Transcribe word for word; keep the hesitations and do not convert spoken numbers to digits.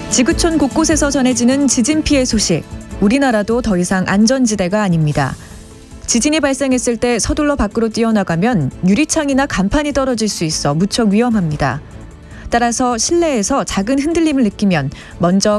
지구촌 곳곳에서 전해지는 지진 피해 소식. 우리나라도 더 이상 안전지대가 아닙니다. 지진이 발생했을 때 서둘러 밖으로 뛰어나가면 유리창이나 간판이 떨어질 수 있어 무척 위험합니다. 따라서 실내에서 작은 흔들림을 느끼면 먼저